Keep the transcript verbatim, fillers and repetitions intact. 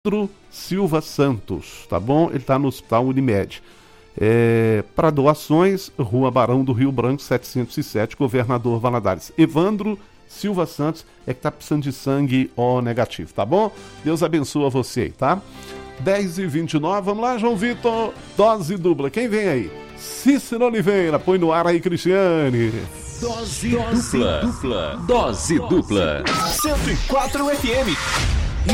Evandro Silva Santos, tá bom? Ele está no Hospital Unimed. É, para doações, Rua Barão do Rio Branco, setecentos e sete, Governador Valadares. Evandro Silva Santos é que está precisando de sangue O negativo, tá bom? Deus abençoe você aí, tá? dez e vinte e nove, vamos lá, João Vitor, dose dupla. Quem vem aí? Cícero Oliveira, põe no ar aí, Cristiane. Dose, dose dupla. dupla. Dose dupla. cento e quatro F M.